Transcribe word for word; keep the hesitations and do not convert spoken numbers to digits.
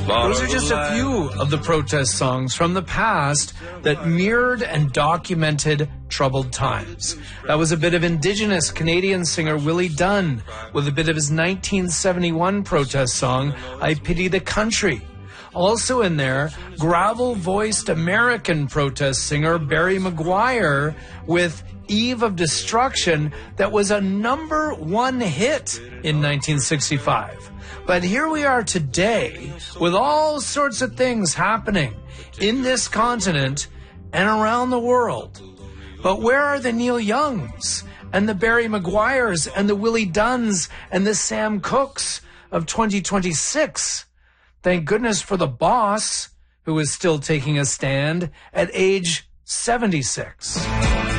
Those are just a few of the protest songs from the past that mirrored and documented troubled times. That was a bit of Indigenous Canadian singer Willie Dunn with a bit of his nineteen seventy-one protest song, I Pity the Country. Also in there, gravel-voiced American protest singer Barry McGuire with Eve of Destruction that was a number one hit in nineteen sixty-five. But here we are today with all sorts of things happening in this continent and around the world. But where are the Neil Youngs and the Barry McGuires and the Willie Dunns and the Sam Cookes of twenty twenty-six? Thank goodness for the boss, who is still taking a stand at age seventy-six.